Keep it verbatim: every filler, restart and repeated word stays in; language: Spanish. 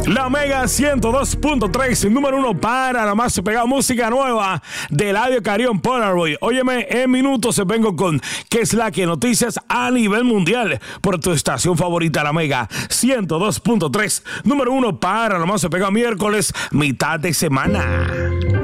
La Mega ciento dos punto tres, número uno para la más pegada música nueva de Eladio Carrión Polaroid. Óyeme, en minutos vengo con ¿qué es la que noticias a nivel mundial? Por tu estación favorita, La Mega ciento dos punto tres, número uno para la más pegada miércoles, mitad de semana.